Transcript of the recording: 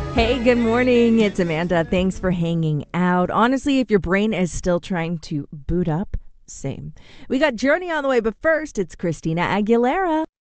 Hey, good morning. It's Amanda. Thanks for hanging out. Honestly, if your brain is still trying to boot up, same. We got Journey on the way, but first, it's Christina Aguilera.